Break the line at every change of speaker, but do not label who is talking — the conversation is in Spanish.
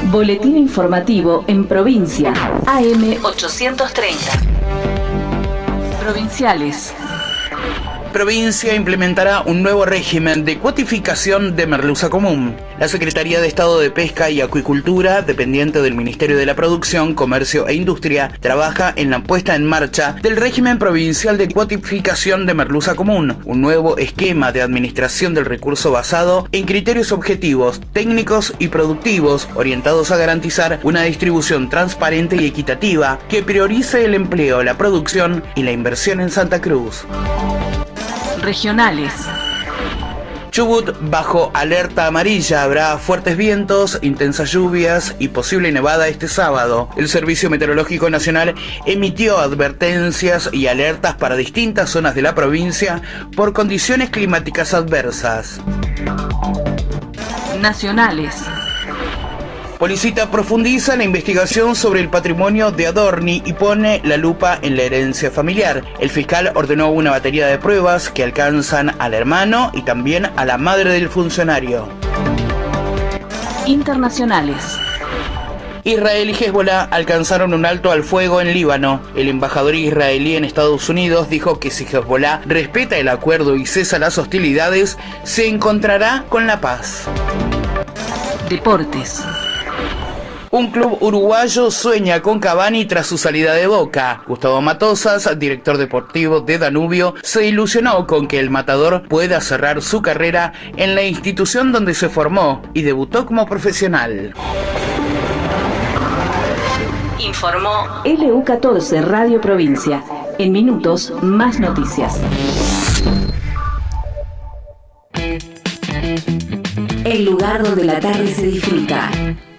Boletín informativo en provincia. AM 830. Provinciales.
Provincia implementará un nuevo régimen de cuotificación de merluza común. La Secretaría de Estado de Pesca y Acuicultura, dependiente del Ministerio de la Producción, Comercio e Industria, trabaja en la puesta en marcha del régimen provincial de cuotificación de merluza común, un nuevo esquema de administración del recurso basado en criterios objetivos, técnicos y productivos, orientados a garantizar una distribución transparente y equitativa que priorice el empleo, la producción y la inversión en Santa Cruz.
Regionales.
Chubut bajo alerta amarilla, habrá fuertes vientos, intensas lluvias y posible nevada este sábado. El Servicio Meteorológico Nacional emitió advertencias y alertas para distintas zonas de la provincia por condiciones climáticas adversas.
Nacionales.
Policita profundiza la investigación sobre el patrimonio de Adorni y pone la lupa en la herencia familiar. El fiscal ordenó una batería de pruebas que alcanzan al hermano y también a la madre del funcionario.
Internacionales.
Israel y Hezbollah alcanzaron un alto al fuego en Líbano. El embajador israelí en Estados Unidos dijo que si Hezbollah respeta el acuerdo y cesa las hostilidades, se encontrará con la paz.
Deportes.
Un club uruguayo sueña con Cavani tras su salida de Boca. Gustavo Matosas, director deportivo de Danubio, se ilusionó con que el matador pueda cerrar su carrera en la institución donde se formó y debutó como profesional.
Informó LU14 Radio Provincia. En minutos, más noticias. El lugar donde la tarde se disfruta.